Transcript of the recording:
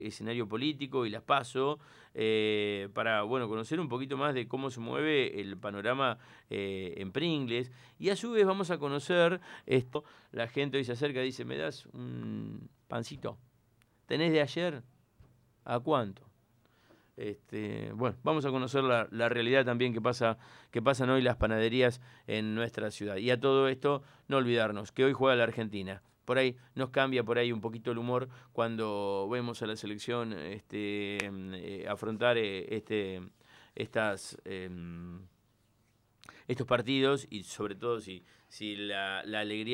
escenario político y las PASO, para conocer un poquito más de cómo se mueve el panorama en Pringles. Y a su vez vamos a conocer esto. La gente hoy se acerca y dice, ¿me das un pancito? ¿Tenés de ayer? ¿A cuánto? Vamos a conocer la realidad también que pasan hoy las panaderías en nuestra ciudad. Y a todo esto, no olvidarnos que hoy juega la Argentina. Por ahí nos cambia por ahí un poquito el humor cuando vemos a la selección afrontar estos partidos, y sobre todo si la alegría